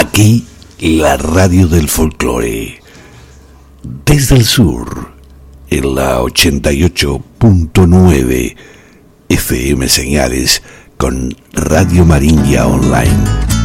Aquí, la radio del folclore. Desde el sur, en la 88.9 FM Señales con Radio Marindia Online.